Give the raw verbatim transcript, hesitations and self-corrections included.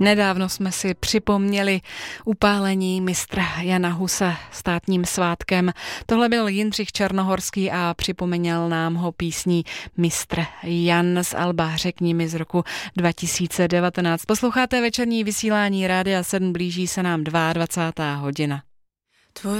Nedávno jsme si připomněli upálení mistra Jana Husa státním svátkem. Tohle byl Jindřich Černohorský a připomněl nám ho písní Mistr Jan z alba Řekni mi z roku dva tisíce devatenáct. Posloucháte večerní vysílání Rádia sedm, blíží se nám dvacátá druhá hodina.